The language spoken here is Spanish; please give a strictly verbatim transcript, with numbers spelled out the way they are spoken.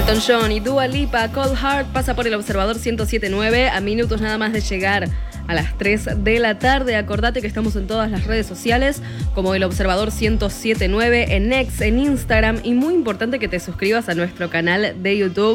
Elton John y Dua Lipa, Cold Heart pasa por el Observador ciento siete punto nueve a minutos nada más de llegar a las tres de la tarde. Acordate que estamos en todas las redes sociales como el Observador ciento siete punto nueve, en X, en Instagram, y muy importante que te suscribas a nuestro canal de YouTube.